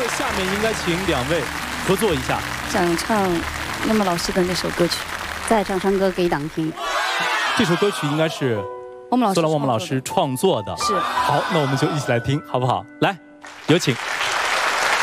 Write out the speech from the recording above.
下面应该请两位合作一下。 想唱那么老师的那首歌曲，再唱歌给党听。 这首歌曲应该是苏拉旺姆老师创作的。是。好，那我们就一起来听，好不好？来，有请。